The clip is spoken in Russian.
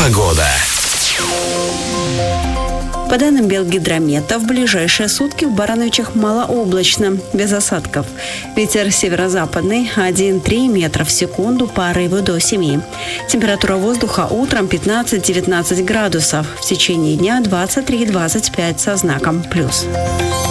Погода. По данным Белгидромета, в ближайшие сутки в Барановичах малооблачно, без осадков. Ветер северо-западный 1,3 метра в секунду, порывы до 7. Температура воздуха утром 15-19 градусов, в течение дня 23-25 со знаком плюс.